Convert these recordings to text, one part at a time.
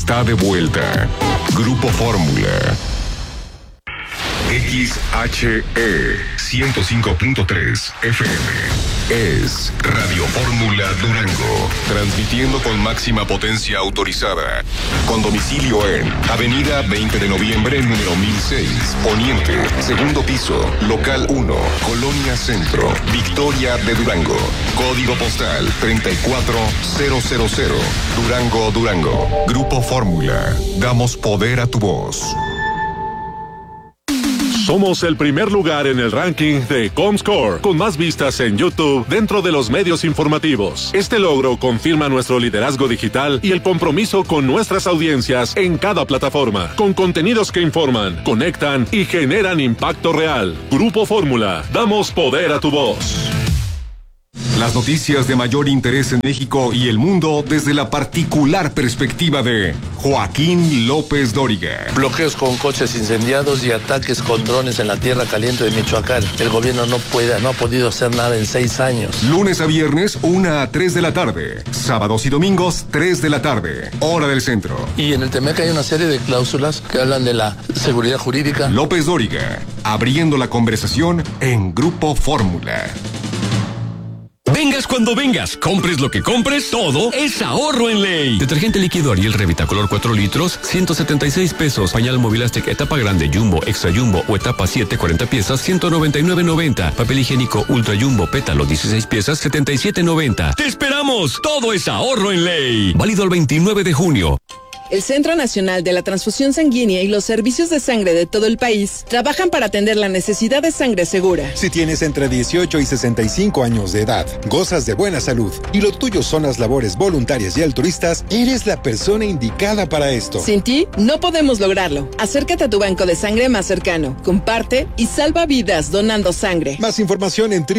está de vuelta. Grupo Fórmula. XHE 105.3 FM es Radio Fórmula Durango, transmitiendo con máxima potencia autorizada, con domicilio en Avenida 20 de Noviembre, número 1006, Poniente, segundo piso, local 1, Colonia Centro, Victoria de Durango, código postal 34000, Durango, Durango. Grupo Fórmula, damos poder a tu voz. Somos el primer lugar en el ranking de Comscore, con más vistas en YouTube dentro de los medios informativos. Este logro confirma nuestro liderazgo digital y el compromiso con nuestras audiencias en cada plataforma, con contenidos que informan, conectan y generan impacto real. Grupo Fórmula, damos poder a tu voz. Las noticias de mayor interés en México y el mundo desde la particular perspectiva de Joaquín López Dóriga. Bloqueos con coches incendiados y ataques con drones en la tierra caliente de Michoacán. El gobierno no ha podido hacer nada en 6 años. Lunes a viernes, 1 a 3 de la tarde. Sábados y domingos, 3 de la tarde. Hora del centro. Y en el TEMEC hay una serie de cláusulas que hablan de la seguridad jurídica. López Dóriga, abriendo la conversación en Grupo Fórmula. Vengas cuando vengas, compres lo que compres, todo es ahorro en ley. Detergente líquido Ariel Revitacolor 4 litros, 176 pesos. Pañal Movilastic etapa grande, Jumbo, Extra Jumbo o etapa 7, 40 piezas, 199.90. Papel higiénico Ultra Jumbo, pétalo, 16 piezas, 77.90. ¡Te esperamos! Todo es ahorro en ley. Válido el 29 de junio. El Centro Nacional de la Transfusión Sanguínea y los servicios de sangre de todo el país trabajan para atender la necesidad de sangre segura. Si tienes entre 18 y 65 años de edad, gozas de buena salud y lo tuyo son las labores voluntarias y altruistas, eres la persona indicada para esto. Sin ti, no podemos lograrlo. Acércate a tu banco de sangre más cercano, comparte y salva vidas donando sangre. Más información en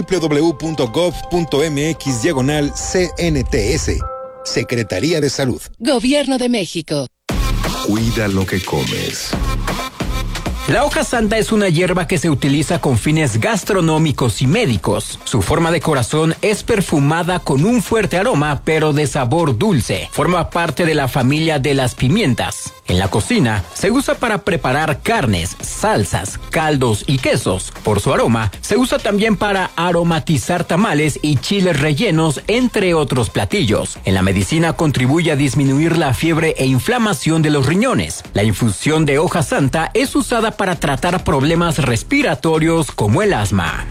www.gov.mx/CNTS. Secretaría de Salud. Gobierno de México. Cuida lo que comes. La hoja santa es una hierba que se utiliza con fines gastronómicos y médicos. Su forma de corazón es perfumada con un fuerte aroma, pero de sabor dulce. Forma parte de la familia de las pimientas. En la cocina, se usa para preparar carnes, salsas, caldos y quesos. Por su aroma, se usa también para aromatizar tamales y chiles rellenos, entre otros platillos. En la medicina contribuye a disminuir la fiebre e inflamación de los riñones. La infusión de hoja santa es usada para tratar problemas respiratorios como el asma.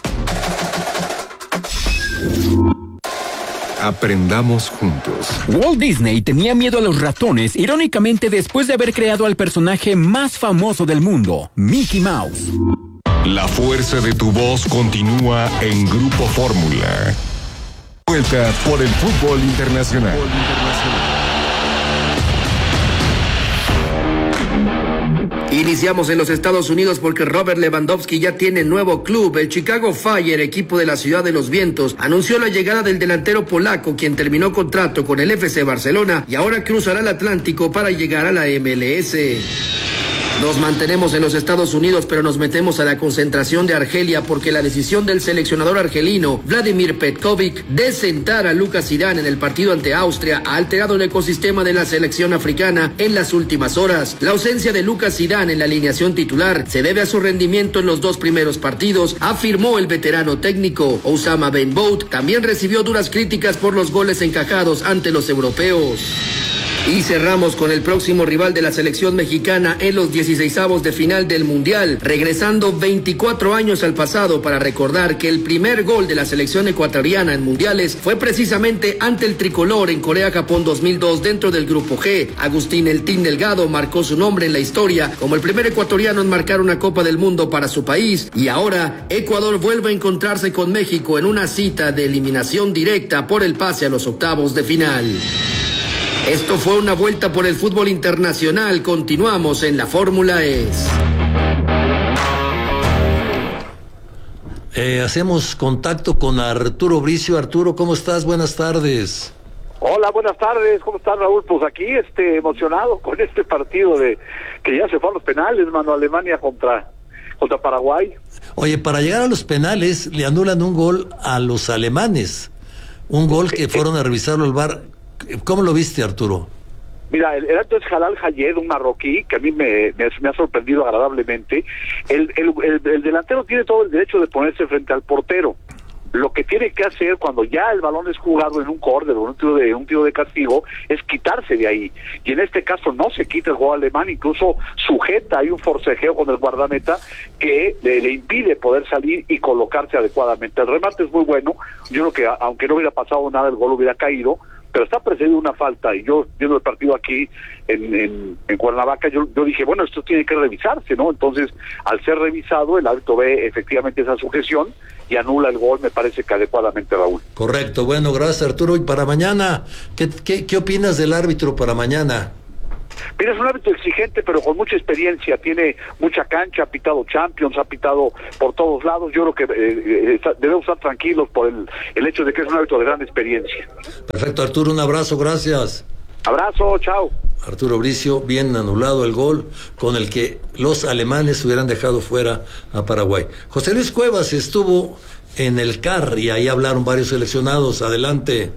Aprendamos juntos. Walt Disney tenía miedo a los ratones, irónicamente después de haber creado al personaje más famoso del mundo, Mickey Mouse. La fuerza de tu voz continúa en Grupo Fórmula. Vuelta por el fútbol internacional. Iniciamos en los Estados Unidos porque Robert Lewandowski ya tiene nuevo club. El Chicago Fire, equipo de la Ciudad de los Vientos, anunció la llegada del delantero polaco, quien terminó contrato con el FC Barcelona y ahora cruzará el Atlántico para llegar a la MLS. Nos mantenemos en los Estados Unidos, pero nos metemos a la concentración de Argelia porque la decisión del seleccionador argelino Vladimir Petkovic de sentar a Lucas Zidane en el partido ante Austria ha alterado el ecosistema de la selección africana en las últimas horas. La ausencia de Lucas Zidane en la alineación titular se debe a su rendimiento en los 2 primeros partidos, afirmó el veterano técnico. Osama Ben Bout también recibió duras críticas por los goles encajados ante los europeos. Y cerramos con el próximo rival de la selección mexicana en los 16avos de final del Mundial, regresando 24 años al pasado para recordar que el primer gol de la selección ecuatoriana en mundiales fue precisamente ante el tricolor en Corea-Japón 2002 dentro del Grupo G. Agustín El Tin Delgado marcó su nombre en la historia como el primer ecuatoriano en marcar una Copa del Mundo para su país, y ahora Ecuador vuelve a encontrarse con México en una cita de eliminación directa por el pase a los octavos de final. Esto fue una vuelta por el fútbol internacional. Continuamos en la Fórmula ES. Hacemos contacto con Arturo Bricio. Arturo, ¿cómo estás? Buenas tardes. Hola, buenas tardes. ¿Cómo estás, Raúl? Pues aquí emocionado con este partido de que ya se fue a los penales, mano. Alemania contra Paraguay. Oye, para llegar a los penales le anulan un gol a los alemanes. Un gol que fueron a revisarlo al VAR. ¿Cómo lo viste, Arturo? Mira, el árbitro es Jalal Hayed, un marroquí, que a mí me ha sorprendido agradablemente. El delantero tiene todo el derecho de ponerse frente al portero. Lo que tiene que hacer cuando ya el balón es jugado en un córner o un tiro de castigo es quitarse de ahí. Y en este caso no se quita el jugador alemán, incluso sujeta, hay un forcejeo con el guardameta que le impide poder salir y colocarse adecuadamente. El remate es muy bueno, yo creo que aunque no hubiera pasado nada el gol hubiera caído, pero está precedido una falta, y yo viendo el partido aquí en Cuernavaca, yo dije, bueno, esto tiene que revisarse, ¿no? Entonces, al ser revisado, el árbitro ve efectivamente esa sujeción y anula el gol, me parece que adecuadamente, Raúl. Correcto, bueno, gracias, Arturo. Y para mañana, ¿qué opinas del árbitro para mañana? Mira, es un árbitro exigente, pero con mucha experiencia, tiene mucha cancha, ha pitado Champions, ha pitado por todos lados. Yo creo que debemos estar tranquilos por el hecho de que es un árbitro de gran experiencia. Perfecto, Arturo, un abrazo, gracias. Abrazo, chao. Arturo Bricio, bien anulado el gol con el que los alemanes hubieran dejado fuera a Paraguay. José Luis Cuevas estuvo en el CAR y ahí hablaron varios seleccionados. Adelante.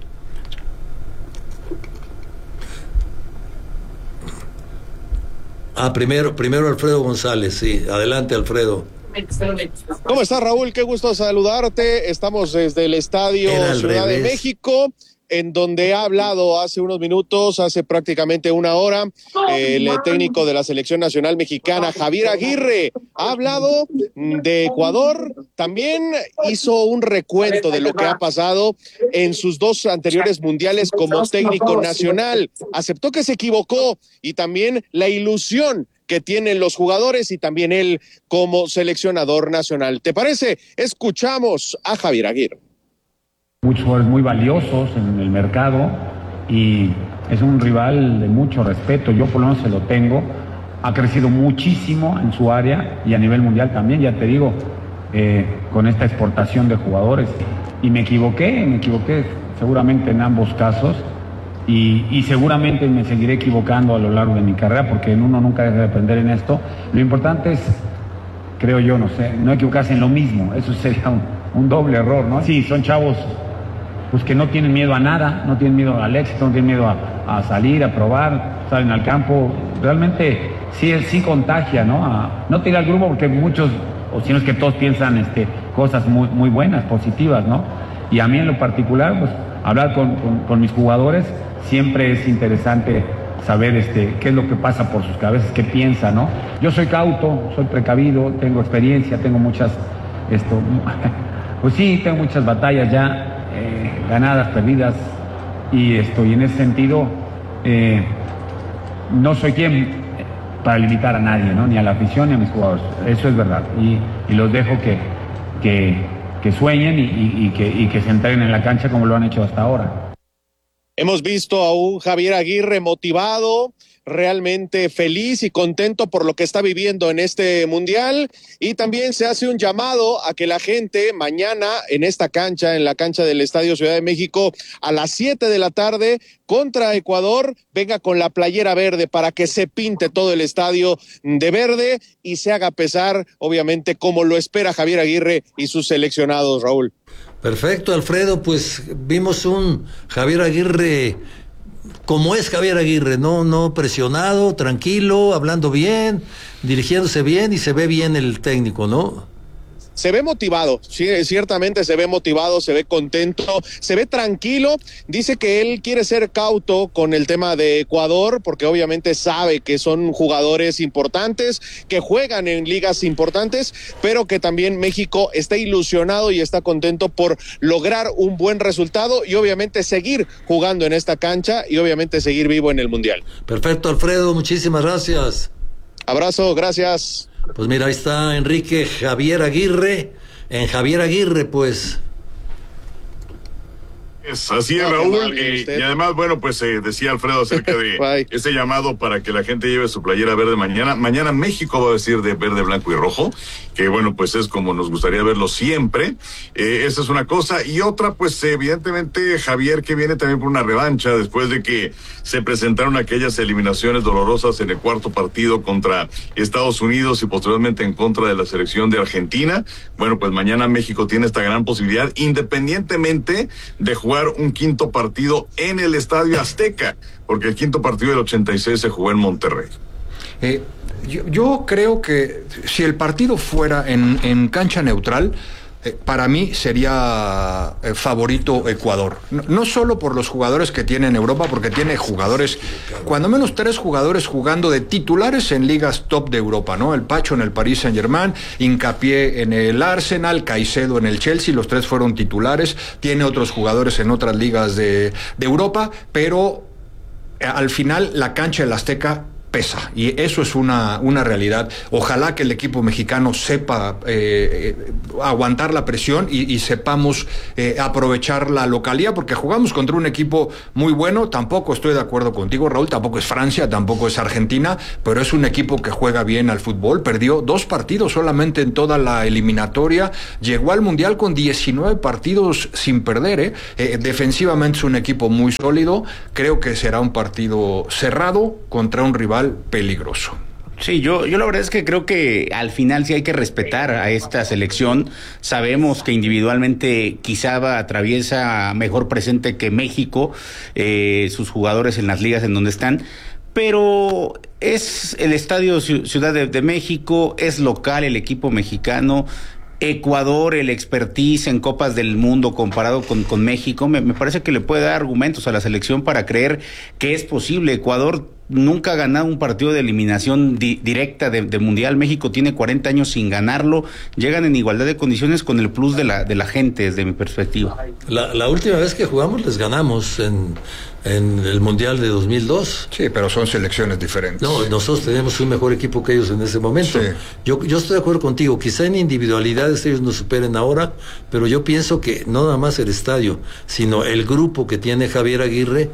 Primero Alfredo González, sí. Adelante, Alfredo. ¿Cómo estás, Raúl? Qué gusto saludarte. Estamos desde el Estadio Ciudad de México, en donde ha hablado hace unos minutos, hace prácticamente una hora, el técnico de la Selección Nacional Mexicana, Javier Aguirre. Ha hablado de Ecuador, también hizo un recuento de lo que ha pasado en sus dos anteriores mundiales como técnico nacional. Aceptó que se equivocó y también la ilusión que tienen los jugadores y también él como seleccionador nacional. ¿Te parece? Escuchamos a Javier Aguirre. Muchos jugadores muy valiosos en el mercado y es un rival de mucho respeto, yo por lo menos se lo tengo, ha crecido muchísimo en su área y a nivel mundial también, ya te digo, con esta exportación de jugadores. Y me equivoqué seguramente en ambos casos y seguramente me seguiré equivocando a lo largo de mi carrera porque uno nunca deja de aprender en esto. Lo importante es, creo yo, no equivocarse en lo mismo, eso sería un doble error, ¿no? Sí, son chavos pues que no tienen miedo a nada, no tienen miedo al éxito, no tienen miedo a salir, a probar, salen al campo, realmente sí contagia, ¿no? No tirar al grupo porque muchos, o si no es que todos piensan cosas muy, muy buenas, positivas, ¿no? Y a mí en lo particular, pues hablar con mis jugadores siempre es interesante saber qué es lo que pasa por sus cabezas, qué piensan, ¿no? Yo soy cauto, soy precavido, tengo experiencia, tengo muchas, pues sí, tengo muchas batallas ya, ganadas, perdidas, y en ese sentido no soy quien para limitar a nadie, ¿no? Ni a la afición ni a mis jugadores, eso es verdad, y los dejo que sueñen y que se entreguen en la cancha como lo han hecho hasta ahora. Hemos visto a un Javier Aguirre motivado, realmente feliz y contento por lo que está viviendo en este mundial, y también se hace un llamado a que la gente mañana en esta cancha, en la cancha del Estadio Ciudad de México, a las 7 de la tarde contra Ecuador, venga con la playera verde para que se pinte todo el estadio de verde y se haga pesar, obviamente, como lo espera Javier Aguirre y sus seleccionados, Raúl. Perfecto, Alfredo, pues vimos un Javier Aguirre como es Javier Aguirre, no presionado, tranquilo, hablando bien, dirigiéndose bien, y se ve bien el técnico, ¿no? Se ve motivado, sí, ciertamente se ve motivado, se ve contento, se ve tranquilo. Dice que él quiere ser cauto con el tema de Ecuador, porque obviamente sabe que son jugadores importantes, que juegan en ligas importantes, pero que también México está ilusionado y está contento por lograr un buen resultado y obviamente seguir jugando en esta cancha y obviamente seguir vivo en el Mundial. Perfecto, Alfredo, muchísimas gracias. Abrazo, gracias. Pues mira, ahí está Enrique Javier Aguirre. En Javier Aguirre, pues. Así es, Raúl, y además, bueno, pues decía Alfredo acerca de ese llamado para que la gente lleve su playera verde mañana. Mañana México va a vestir de verde, blanco y rojo, que bueno, pues es como nos gustaría verlo siempre. Esa es una cosa. Y otra, pues evidentemente Javier, que viene también por una revancha después de que se presentaron aquellas eliminaciones dolorosas en el cuarto partido contra Estados Unidos y posteriormente en contra de la selección de Argentina. Bueno, pues mañana México tiene esta gran posibilidad, independientemente de jugar jugar un quinto partido en el Estadio Azteca, porque el quinto partido del 86 se jugó en Monterrey. Yo creo que si el partido fuera en cancha neutral, para mí sería favorito Ecuador. No solo por los jugadores que tiene en Europa, porque tiene jugadores, cuando menos 3 jugadores jugando de titulares en ligas top de Europa, ¿no? El Pacho en el Paris Saint-Germain, Hincapié en el Arsenal, Caicedo en el Chelsea, los 3 fueron titulares. Tiene otros jugadores en otras ligas de Europa, pero al final la cancha del Azteca pesa, y eso es una realidad. Ojalá que el equipo mexicano sepa aguantar la presión y sepamos aprovechar la localía, porque jugamos contra un equipo muy bueno. Tampoco estoy de acuerdo contigo, Raúl, tampoco es Francia, tampoco es Argentina, pero es un equipo que juega bien al fútbol. Perdió 2 partidos solamente en toda la eliminatoria, llegó al Mundial con 19 partidos sin perder. Defensivamente es un equipo muy sólido. Creo que será un partido cerrado contra un rival peligroso. Sí, yo la verdad es que creo que al final sí hay que respetar a esta selección. Sabemos que individualmente quizá atraviesa mejor presente que México, sus jugadores en las ligas en donde están, pero es el Estadio Ciudad de México, es local el equipo mexicano. Ecuador, el expertise en Copas del Mundo comparado con México, me parece que le puede dar argumentos a la selección para creer que es posible. Ecuador nunca ha ganado un partido de eliminación directa de Mundial. México tiene 40 años sin ganarlo. Llegan en igualdad de condiciones con el plus de la gente, desde mi perspectiva. La última vez que jugamos les ganamos en el Mundial de 2002. Sí, pero son selecciones diferentes. No, nosotros tenemos un mejor equipo que ellos en ese momento. Sí. Yo estoy de acuerdo contigo, quizá en individualidades ellos nos superen ahora, pero yo pienso que no nada más el estadio, sino el grupo que tiene Javier Aguirre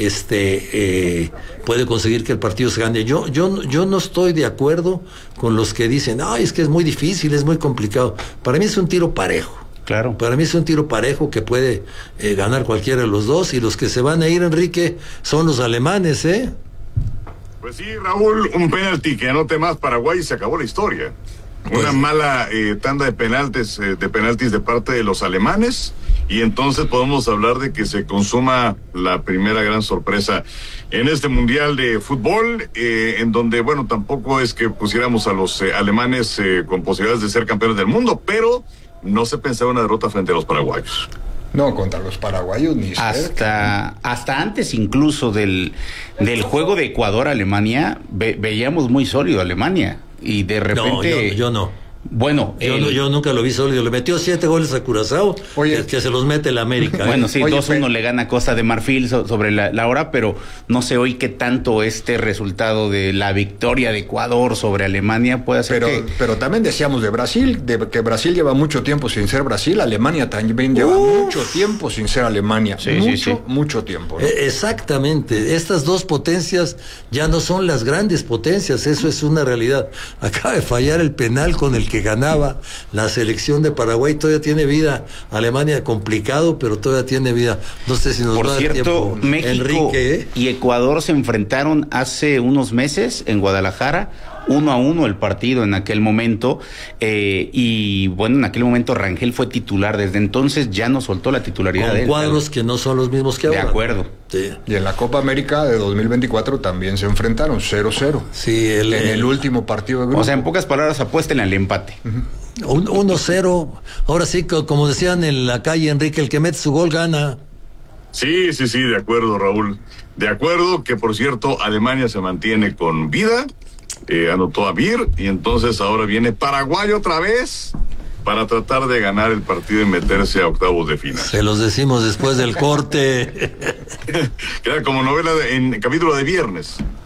puede conseguir que el partido se gane. Yo no estoy de acuerdo con los que dicen, ay, es que es muy difícil, es muy complicado. Para mí es un tiro parejo. Claro. Para mí es un tiro parejo que puede ganar cualquiera de los dos, y los que se van a ir, Enrique, son los alemanes, ¿eh? Pues sí, Raúl, un penalti que anote más Paraguay y se acabó la historia. Una mala tanda de penaltis de parte de los alemanes, y entonces podemos hablar de que se consuma la primera gran sorpresa en este Mundial de Fútbol, en donde, bueno, tampoco es que pusiéramos a los alemanes con posibilidades de ser campeones del mundo, pero no se pensaba una derrota frente a los paraguayos. No, contra los paraguayos ni hasta antes incluso del juego de Ecuador-Alemania, veíamos muy sólido a Alemania, y de repente... No, yo no. Bueno, yo nunca lo vi sólido. Le metió 7 goles a Curazao, que se los mete el América. Bueno, sí, 2-1 le gana Costa de Marfil sobre la hora, pero no sé hoy qué tanto este resultado de la victoria de Ecuador sobre Alemania puede hacer pero también decíamos de Brasil, que Brasil lleva mucho tiempo sin ser Brasil. Alemania también lleva mucho tiempo sin ser Alemania. Mucho tiempo, ¿no? Exactamente. Estas dos potencias ya no son las grandes potencias, eso es una realidad. Acaba de fallar el penal con el que ganaba la selección de Paraguay. Todavía tiene vida Alemania, complicado, pero todavía tiene vida. No sé si nos Por va a dar cierto, tiempo, México Enrique, y Ecuador se enfrentaron hace unos meses en Guadalajara, 1-1 el partido en aquel momento, y bueno, en aquel momento Rangel fue titular. Desde entonces ya no soltó la titularidad con de él. Cuadros que no son los mismos que ahora. De acuerdo. Sí. Y en la Copa América de 2024 también se enfrentaron 0-0. Sí, en el último partido de grupo. O sea, en pocas palabras, apuesten al empate. 1-0. Ahora sí, como decían en la calle, Enrique, el que mete su gol gana. Sí, de acuerdo, Raúl. De acuerdo, que por cierto, Alemania se mantiene con vida. Anotó a Vir, y entonces ahora viene Paraguay otra vez para tratar de ganar el partido y meterse a octavos de final. Se los decimos después del corte. Queda como novela en capítulo de viernes.